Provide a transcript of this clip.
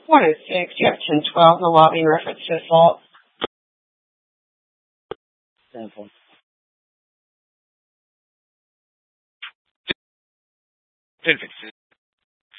106, you have 1012 in the lobby in reference to assault. 10-4.